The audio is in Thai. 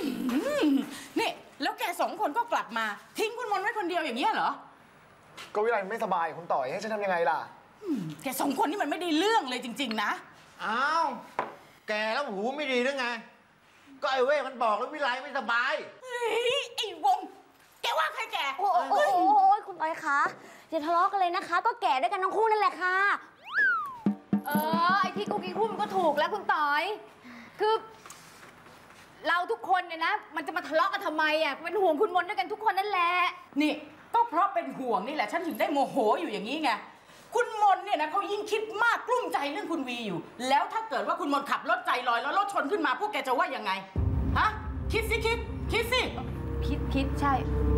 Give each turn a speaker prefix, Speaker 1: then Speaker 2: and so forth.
Speaker 1: นี่แล้วแกสองคนก็กลับมาทิ้งคุณมนไว้คนเดียวอย่างเงี้ยเหรอ
Speaker 2: ก็วิไลไม่สบายคุณต่อยให้ฉันทำยังไงล่ะ
Speaker 1: แกสองคนนี่มันไม่ได้เรื่องเลยจริงๆนะ
Speaker 3: อ้าวแกแล้วหูไม่ดีหรือไงก็ไอ้เว้ยมันบอกแล้ววิไลไม่สบาย
Speaker 1: เฮ้ยไอ้วงแกว่าใครแก
Speaker 4: โอ้คุณต่อยคะอย่าทะเลาะกันเลยนะคะก็แก่ด้วยกันทั้งคู่นั่นแหละค่ะ
Speaker 5: ไอ้ที่กุ๊กกิ๊กพูดมันก็ถูกแล้วคุณต่อยคือเราทุกคนเนี่ยนะมันจะมาทะเลาะกันทำไมอ่ะเป็นห่วงคุณมนด้วยกันทุกคนนั่นแหละ
Speaker 1: นี่ก็เพราะเป็นห่วงนี่แหละฉันถึงได้โมโหอยู่อย่างนี้ไงคุณมนเนี่ยนะเขายิ่งคิดมากกลุ้มใจเรื่องคุณวีอยู่แล้วถ้าเกิดว่าคุณมนขับรถใจลอยแล้วรถชนขึ้นมาพวกแกจะว่ายังไงฮะคิดสิคิดสิ
Speaker 5: คิดใช่